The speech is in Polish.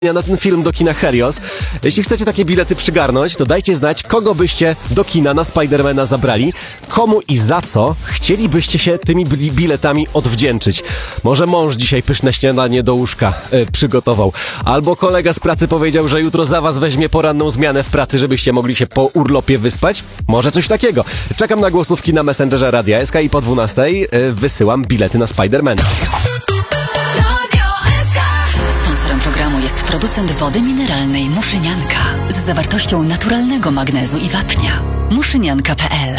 na ten film do kina Helios. Jeśli chcecie takie bilety przygarnąć, to dajcie znać, kogo byście do kina na Spidermana zabrali, komu i za co chcielibyście się tymi biletami odwdzięczyć. Może mąż dzisiaj pyszne śniadanie do łóżka przygotował, albo kolega z pracy powiedział, że jutro za was weźmie poranną zmianę w pracy, żebyście mogli się po urlopie wyspać. Może coś takiego. Czekam na głosówki na Messengerze Radia SK i po 12 wysyłam bilety na Spidermana. Sponsorem programu jest producent wody mineralnej Muszynianka z zawartością naturalnego magnezu i wapnia. Muszynianka.pl